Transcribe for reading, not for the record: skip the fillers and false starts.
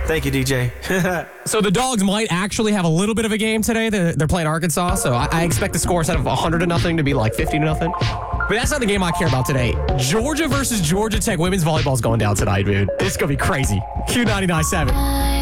Thank you, DJ. So the Dogs might actually have a little bit of a game today. They're playing Arkansas, so I expect the score instead of 100-0 to be like 50-0. But that's not the game I care about today. Georgia versus Georgia Tech women's volleyball is going down tonight, dude. This is going to be crazy. Q99.7.